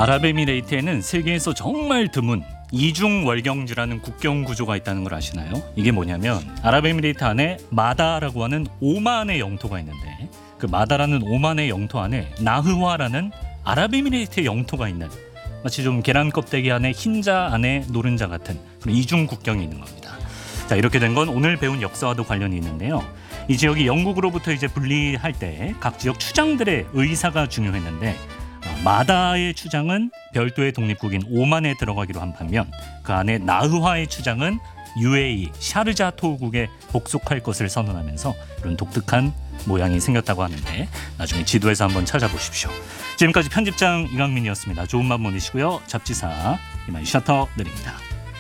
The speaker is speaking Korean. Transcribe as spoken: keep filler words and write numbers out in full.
아랍에미레이트에는 세계에서 정말 드문 이중 월경지라는 국경 구조가 있다는 걸 아시나요? 이게 뭐냐면 아랍에미레이트 안에 마다라고 하는 오만의 영토가 있는데 그 마다라는 오만의 영토 안에 나흐와라는 아랍에미레이트의 영토가 있는 마치 좀 계란 껍데기 안에 흰자 안에 노른자 같은 그런 이중 국경이 있는 겁니다. 자, 이렇게 된 건 오늘 배운 역사와도 관련이 있는데요. 이 지역이 영국으로부터 이제 분리할 때 각 지역 추장들의 의사가 중요했는데 마다의 추장은 별도의 독립국인 오만에 들어가기로 한 반면 그 안에 나흐와의 추장은 유에이 샤르자 토우국에 복속할 것을 선언하면서 이런 독특한 모양이 생겼다고 하는데 나중에 지도에서 한번 찾아보십시오. 지금까지 편집장 이강민이었습니다. 좋은 밤 보내시고요. 잡지사 이만 셔터 드립니다.